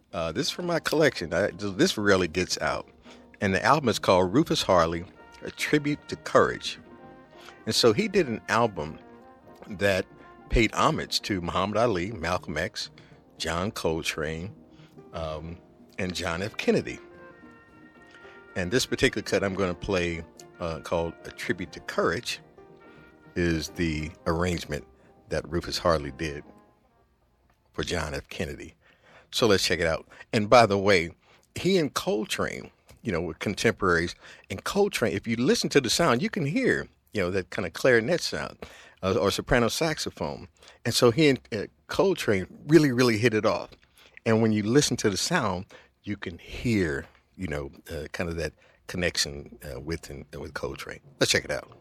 This is from my collection. This rarely gets out. And the album is called Rufus Harley, A Tribute to Courage. And so he did an album that paid homage to Muhammad Ali, Malcolm X, John Coltrane, and John F. Kennedy. And this particular cut I'm going to play, called A Tribute to Courage, is the arrangement that Rufus Harley did for John F. Kennedy. So let's check it out. And by the way, he and Coltrane, were contemporaries. And Coltrane, if you listen to the sound, you can hear, that kind of clarinet sound, or soprano saxophone. And so he and Coltrane really, really hit it off. And when you listen to the sound, you can hear, kind of that connection with Coltrane. Let's check it out.